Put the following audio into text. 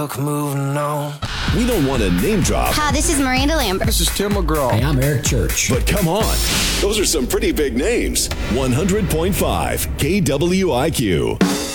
Moving on. We don't want to name drop. Hi, this is Miranda Lambert. This is Tim McGraw. Hey, I'm Eric Church. But come on, those are some pretty big names. 100.5 KWIQ.